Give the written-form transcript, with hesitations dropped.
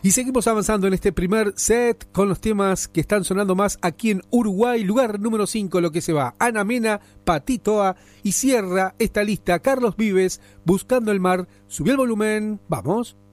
Y seguimos avanzando en este primer set con los temas que están sonando más aquí en Uruguay. Lugar número 5, lo que se va. Ana Mena, Patitoa, y cierra esta lista Carlos Vives, Buscando el Mar. Subí el volumen, vamos.